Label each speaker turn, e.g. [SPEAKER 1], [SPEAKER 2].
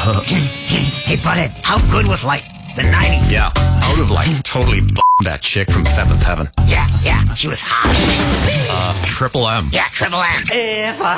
[SPEAKER 1] Hey, Butthead, how good was, like, the 90s?
[SPEAKER 2] Yeah, I would have, like, totally that chick from Seventh Heaven.
[SPEAKER 1] Yeah, she was hot.
[SPEAKER 2] Triple M.
[SPEAKER 1] Yeah, Triple M. If I